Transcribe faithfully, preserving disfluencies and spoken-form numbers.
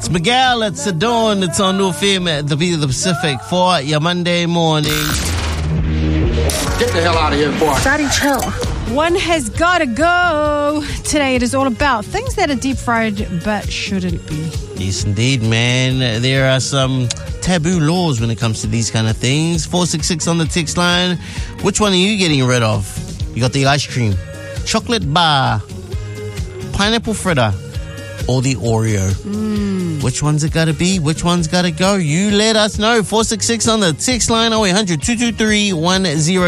It's Miguel, it's the Dawn, it's on New F M, the Beat of the Pacific for your Monday morning. Get the hell out of here, boy. Daddy, chill. One has got to go. Today it is all about things that are deep fried but shouldn't be. Yes, indeed, man. There are some taboo laws when it comes to these kind of things. four six six on the text line. Which one are you getting rid of? You got the ice cream, chocolate bar, pineapple fritter, or the Oreo? Mm. Which one's it gotta be? Which one's gotta go? You let us know. four six six on the text line. oh eight hundred, two two three, one oh